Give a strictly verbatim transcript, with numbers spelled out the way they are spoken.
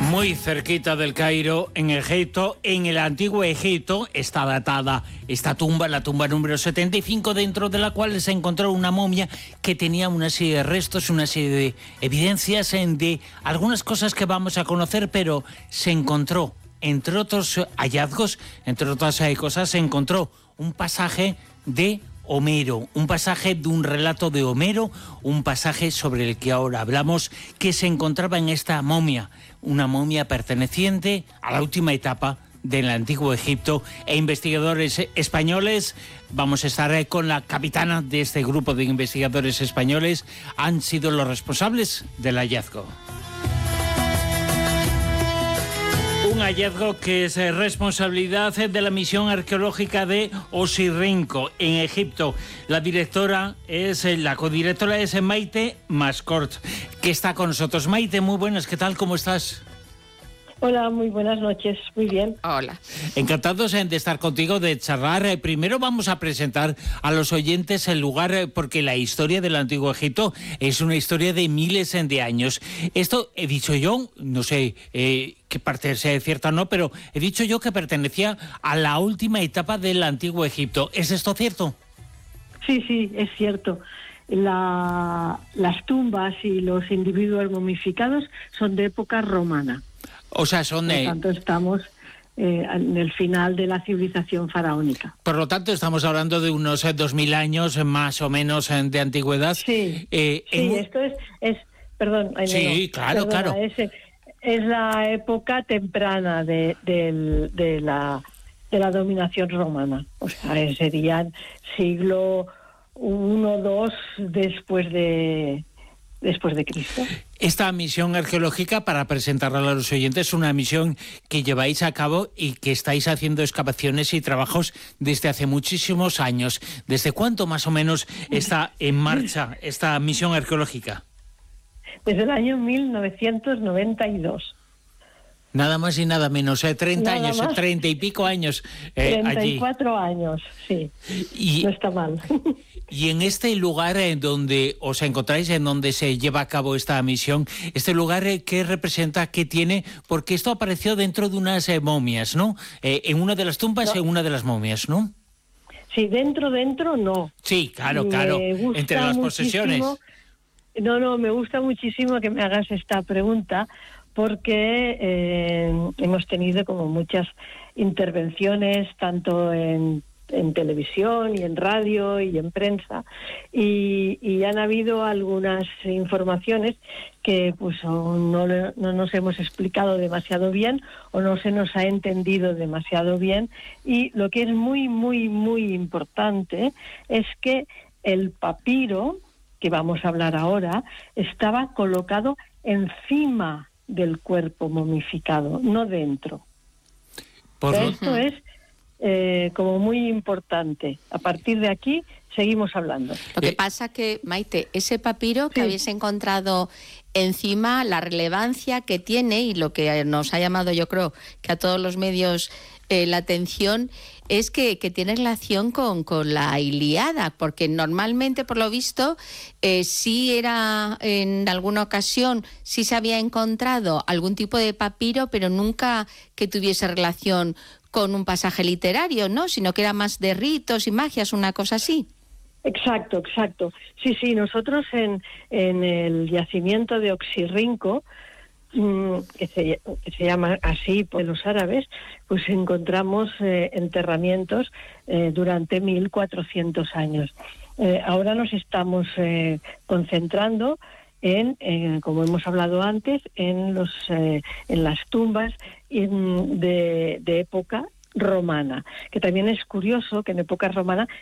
Muy cerquita del Cairo, en Egipto, en el antiguo Egipto, está datada esta tumba, la tumba número setenta y cinco, dentro de la cual se encontró una momia que tenía una serie de restos, una serie de evidencias de algunas cosas que vamos a conocer, pero se encontró, entre otros hallazgos, entre otras cosas, se encontró un pasaje de Homero, un pasaje de un relato de Homero, un pasaje sobre el que ahora hablamos, que se encontraba en esta momia, una momia perteneciente a la última etapa del antiguo Egipto, e investigadores españoles, vamos a estar con la capitana de este grupo de investigadores españoles, han sido los responsables del hallazgo. Un hallazgo que es responsabilidad de la misión arqueológica de Oxirrinco, en Egipto. La directora es, la codirectora es Maite Mascort, que está con nosotros. Maite, muy buenas, ¿qué tal? ¿Cómo estás? Hola, muy buenas noches, muy bien. Hola. Encantados de estar contigo, de charlar. Primero vamos a presentar a los oyentes el lugar, porque la historia del Antiguo Egipto es una historia de miles de años. Esto he dicho yo, no sé eh, qué parte sea cierta o no, pero he dicho yo que pertenecía a la última etapa del Antiguo Egipto. ¿Es esto cierto? Sí, sí, es cierto. La, las tumbas y los individuos momificados son de época romana. O sea, son... Por lo tanto, estamos eh, en el final de la civilización faraónica. Por lo tanto, estamos hablando de unos eh, dos mil años, más o menos, eh, de antigüedad. Sí, eh, sí en... esto es... es perdón. Ay, sí, no, claro, perdona, claro. Es, es la época temprana de, de, de, la, de la dominación romana. O sea, serían siglo uno, dos después de... después de Cristo. Esta misión arqueológica, para presentarla a los oyentes, es una misión que lleváis a cabo y que estáis haciendo excavaciones y trabajos desde hace muchísimos años. ¿Desde cuánto más o menos está en marcha esta misión arqueológica? Desde el año mil novecientos noventa y dos. Nada más y nada menos, eh, treinta nada años, más. treinta y pico años eh, treinta y cuatro allí. años, sí. Y, no está mal. Y en este lugar en donde os encontráis, en donde se lleva a cabo esta misión, este lugar, ¿qué representa, qué tiene? Porque esto apareció dentro de unas eh, momias, ¿no? Eh, en una de las tumbas, no. en una de las momias, ¿no? Sí, dentro, dentro, no. Sí, claro, claro, entre las posesiones. No, no, me gusta muchísimo que me hagas esta pregunta, porque eh, hemos tenido como muchas intervenciones, tanto en, en televisión y en radio y en prensa, y, y han habido algunas informaciones que pues o no, no nos hemos explicado demasiado bien o no se nos ha entendido demasiado bien, y lo que es muy, muy, muy importante es que el papiro, que vamos a hablar ahora, estaba colocado encima del cuerpo momificado, no dentro. Por lo... Esto es eh, como muy importante. A partir de aquí seguimos hablando. Lo que pasa que, Maite, ese papiro que sí. habéis encontrado encima, la relevancia que tiene y lo que nos ha llamado, yo creo, que a todos los medios eh, la atención, es que, que tiene relación con, con la Ilíada, porque normalmente, por lo visto, eh, sí era en alguna ocasión, sí se había encontrado algún tipo de papiro, pero nunca que tuviese relación con un pasaje literario, ¿no? Sino que era más de ritos y magias, una cosa así. Exacto, exacto. Sí, sí, nosotros en, en el yacimiento de Oxirrinco, Que se, que se llama así por los árabes, pues encontramos eh, enterramientos eh, durante mil cuatrocientos años. Eh, ahora nos estamos eh, concentrando en, eh, como hemos hablado antes, en los eh, en las tumbas en, de, de época romana, que también es curioso que en época romana